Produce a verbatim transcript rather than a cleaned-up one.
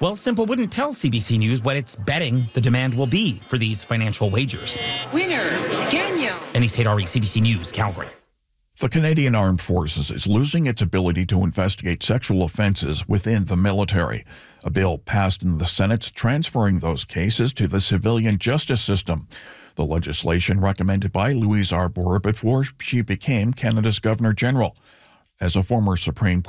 Well, Simple wouldn't tell C B C News what it's betting the demand will be for these financial wagers. Winner, Gagnon. Anis Haydari, C B C News, Calgary. The Canadian Armed Forces is losing its ability to investigate sexual offenses within the military. A bill passed in the Senate transferring those cases to the civilian justice system. The legislation recommended by Louise Arbour before she became Canada's Governor General. As a former Supreme